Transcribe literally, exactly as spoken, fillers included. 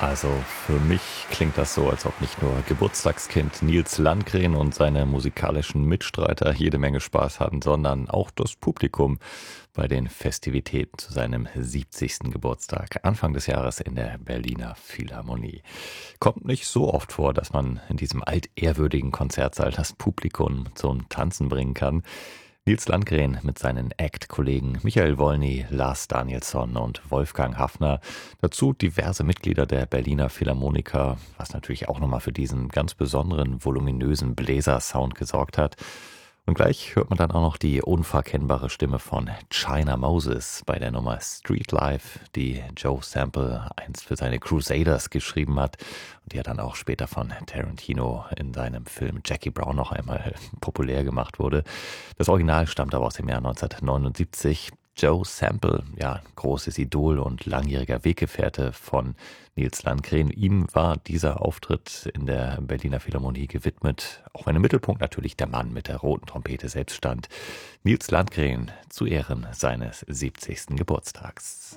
Also für mich klingt das so, als ob nicht nur Geburtstagskind Nils Landgren und seine musikalischen Mitstreiter jede Menge Spaß hatten, sondern auch das Publikum bei den Festivitäten zu seinem siebzigsten Geburtstag Anfang des Jahres in der Berliner Philharmonie. Kommt nicht so oft vor, dass man in diesem altehrwürdigen Konzertsaal das Publikum zum Tanzen bringen kann. Nils Landgren mit seinen Act-Kollegen Michael Wolny, Lars Danielsson und Wolfgang Haffner. Dazu diverse Mitglieder der Berliner Philharmoniker, was natürlich auch nochmal für diesen ganz besonderen, voluminösen Bläsersound gesorgt hat. Und gleich hört man dann auch noch die unverkennbare Stimme von China Moses bei der Nummer Street Life, die Joe Sample einst für seine Crusaders geschrieben hat und die ja dann auch später von Tarantino in seinem Film Jackie Brown noch einmal populär gemacht wurde. Das Original stammt aber aus dem Jahr neunzehnhundertneunundsiebzig. Joe Sample, ja, großes Idol und langjähriger Weggefährte von Nils Landgren. Ihm war dieser Auftritt in der Berliner Philharmonie gewidmet, auch wenn im Mittelpunkt natürlich der Mann mit der roten Trompete selbst stand. Nils Landgren zu Ehren seines siebzigsten Geburtstags.